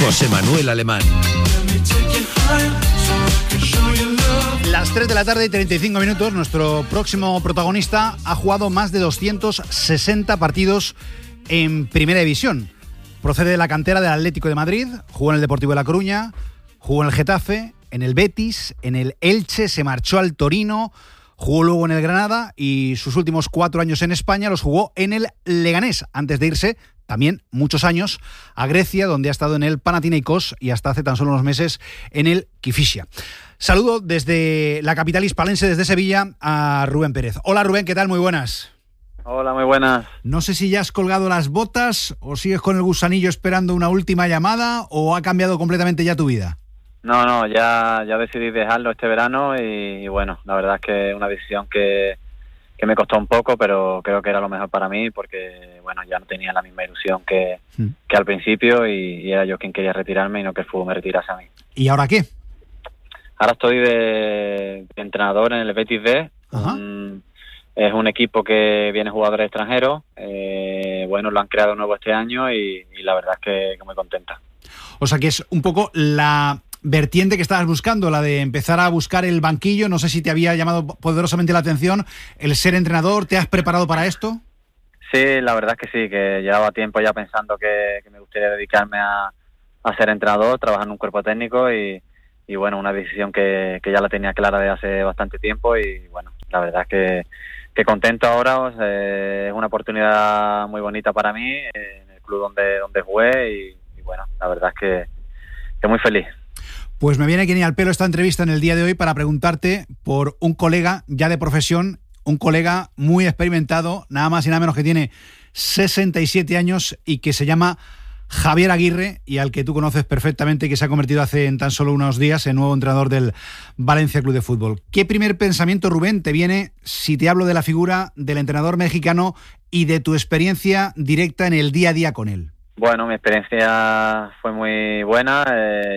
José Manuel Alemán. Las 3 de la tarde y 35 minutos, nuestro próximo protagonista ha jugado más de 260 partidos en Primera División. Procede de la cantera del Atlético de Madrid, jugó en el Deportivo de La Coruña, jugó en el Getafe, en el Betis, en el Elche, se marchó al Torino, jugó luego en el Granada y sus últimos 4 años en España los jugó en el Leganés, antes de irse también muchos años a Grecia, donde ha estado en el Panathinaikos y hasta hace tan solo unos meses en el Kifisia. Saludo desde la capital hispalense, desde Sevilla, a Rubén Pérez. Hola Rubén, ¿qué tal? Muy buenas. Hola, muy buenas. No sé si ya has colgado las botas o sigues con el gusanillo esperando una última llamada o ha cambiado completamente ya tu vida. No, ya decidí dejarlo este verano y bueno, la verdad es que es una decisión que me costó un poco, pero creo que era lo mejor para mí porque bueno, ya no tenía la misma ilusión que al principio y era yo quien quería retirarme y no que el fútbol me retirase a mí. ¿Y ahora qué? Ahora estoy de entrenador en el Betis B. Es un equipo que viene jugadores extranjeros. Bueno, lo han creado nuevo este año y la verdad es que muy contenta. O sea que es un poco la vertiente que estabas buscando, la de empezar a buscar el banquillo. No sé si te había llamado poderosamente la atención el ser entrenador. ¿Te has preparado para esto? Sí, la verdad es que sí, que llevaba tiempo ya pensando que me gustaría dedicarme a ser entrenador, trabajar en un cuerpo técnico y bueno, una decisión que ya la tenía clara de hace bastante tiempo y bueno, la verdad es que contento ahora. Es una oportunidad muy bonita para mí en el club donde jugué y bueno, la verdad es que muy feliz. Pues me viene que ni al pelo esta entrevista en el día de hoy para preguntarte por un colega ya de profesión, un colega muy experimentado, nada más y nada menos que tiene 67 años y que se llama Javier Aguirre y al que tú conoces perfectamente y que se ha convertido hace en tan solo unos días en nuevo entrenador del Valencia Club de Fútbol. ¿Qué primer pensamiento, Rubén, te viene si te hablo de la figura del entrenador mexicano y de tu experiencia directa en el día a día con él? Bueno, mi experiencia fue muy buena.